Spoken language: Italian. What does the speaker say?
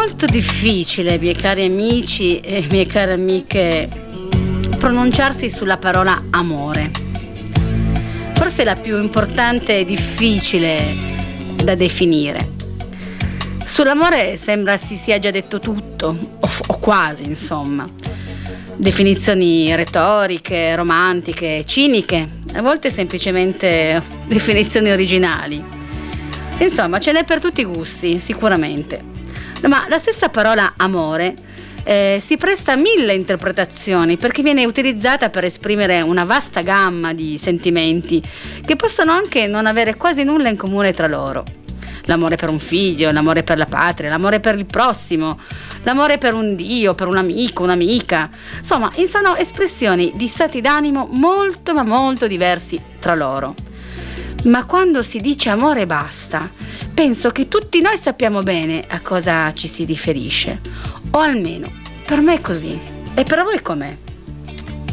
molto difficile, miei cari amici e mie care amiche, pronunciarsi sulla parola amore. Forse è la più importante e difficile da definire. Sull'amore sembra si sia già detto tutto, o quasi, insomma. Definizioni retoriche, romantiche, ciniche, a volte semplicemente definizioni originali. Insomma, ce n'è per tutti i gusti, sicuramente. Ma la stessa parola amore si presta a 1000 interpretazioni, perché viene utilizzata per esprimere una vasta gamma di sentimenti che possono anche non avere quasi nulla in comune tra loro. L'amore per un figlio, l'amore per la patria, l'amore per il prossimo, l'amore per un dio, per un amico, un'amica. Insomma, sono espressioni di stati d'animo molto ma molto diversi tra loro. Ma quando si dice amore e basta, penso che tutti noi sappiamo bene a cosa ci si riferisce. O almeno, per me è così. E per voi com'è?